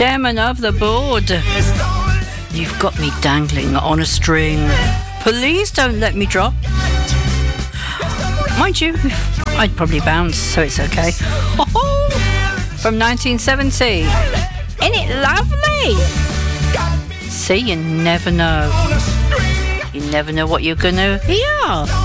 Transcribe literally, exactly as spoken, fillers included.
Chairman of the board. You've got me dangling on a string. Please don't let me drop. Mind you, I'd probably bounce, so it's okay. From nineteen seventy. Isn't it lovely? See, you never know. You never know what you're gonna hear.